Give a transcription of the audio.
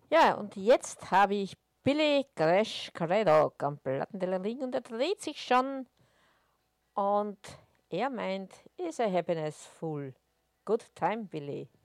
Ja, und jetzt habe ich Billy Crash Craddock am Plattenteller liegen und er dreht sich schon und er meint, is a happiness full. Good time, Billy.